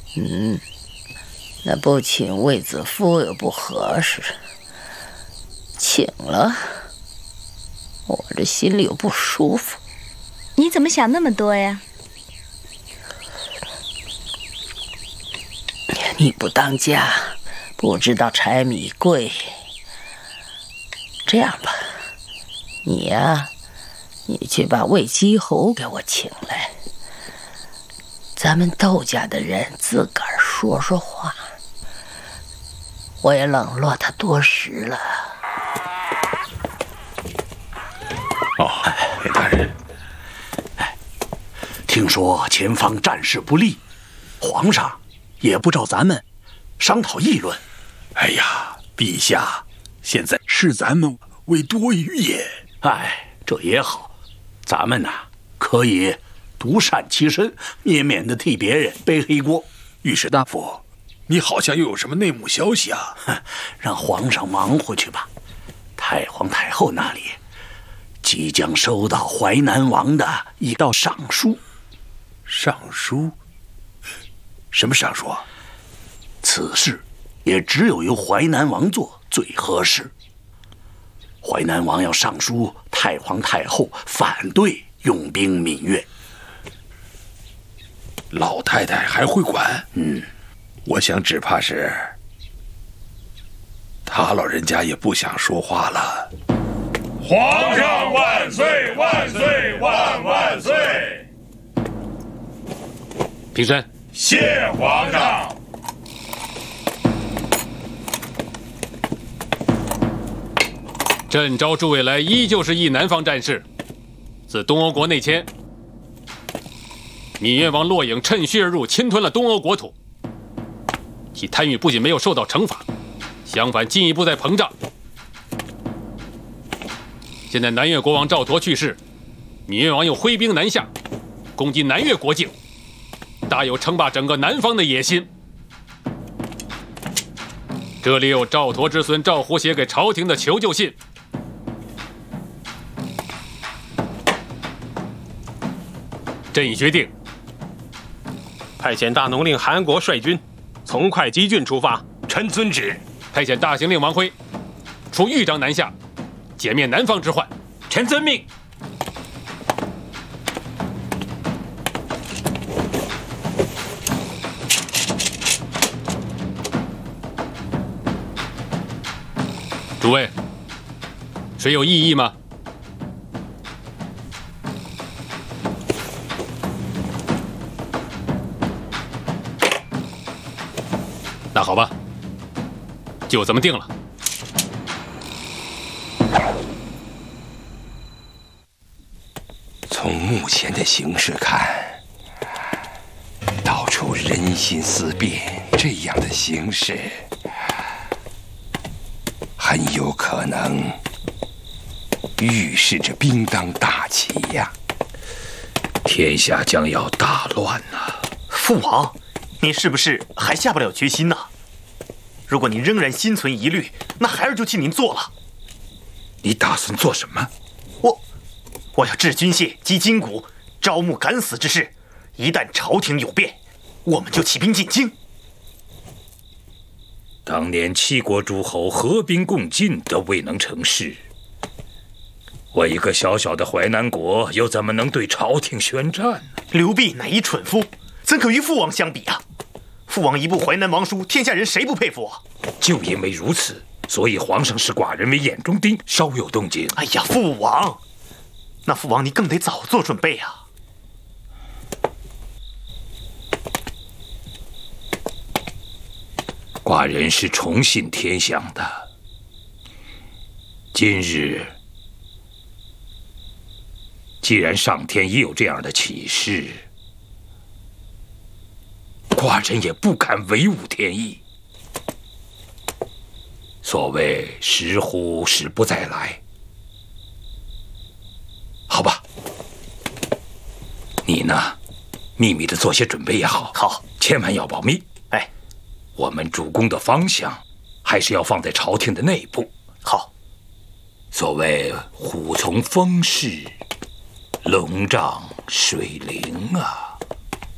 那不请卫子夫又不合适，请了，我这心里又不舒服。 你怎么想那么多呀？ 你不当家，不知道柴米贵。这样吧，你呀，你去把魏姬侯给我请来，咱们窦家的人自个儿说说话。我也冷落他多时了。 魏大人，听说前方战事不利，皇上也不照咱们商讨议论。 哎呀，陛下，现在视咱们为多余也。 这也好，咱们呐可以独善其身，也免得替别人背黑锅。 御史大夫，你好像又有什么内幕消息啊？ 让皇上忙活去吧。太皇太后那里即将收到淮南王的一道上书。 上书？什么上书啊？ 此事也只有由淮南王做最合适。淮南王要上书太皇太后，反对用兵闽越。 老太太还会管？我想只怕是他老人家也不想说话了。 皇上万岁万岁万万岁！ 平身。 谢皇上。 朕召诸位来，依旧是议南方战事。自东欧国内迁，闽越王骆颖趁虚而入，侵吞了东欧国土。其贪欲不仅没有受到惩罚，相反进一步在膨胀。现在南越国王赵佗去世，闽越王又挥兵南下，攻击南越国境，大有称霸整个南方的野心。这里有赵佗之孙赵胡写给朝廷的求救信。朕已决定， 派遣大农令韩国率军从会稽郡出发。 臣遵旨。 派遣大行令王辉出豫章南下，歼灭南方之患。 臣遵命。 诸位，谁有异议吗？那好吧，就这么定了。 从目前的形势看，到处人心思变，这样的形势很有可能预示着兵当大起呀！天下将要大乱呐！ 父王，您是不是还下不了决心呢？如果您仍然心存疑虑，那孩儿就替您做了。 你打算做什么？ 我要置军械及筋骨，招募敢死之士。一旦朝廷有变，我们就起兵进京。 当年七国诸侯合兵共进都未能成事，我一个小小的淮南国又怎么能对朝廷宣战呢？ 刘弼乃一蠢夫，怎可与父王相比啊？父王一部淮南王书，天下人谁不佩服啊？ 就因为如此，所以皇上视寡人为眼中钉，稍有动静。 哎呀，父王，那父王你更得早做准备啊！ 寡人是崇信天象的，今日既然上天也有这样的启示，寡人也不敢违误天意。所谓时乎时不再来，好吧，你呢，秘密的做些准备也好， 好， 千万要保密。 哎， 我们主攻的方向还是要放在朝廷的内部。 好， 所谓虎从风势，龙仗水灵啊。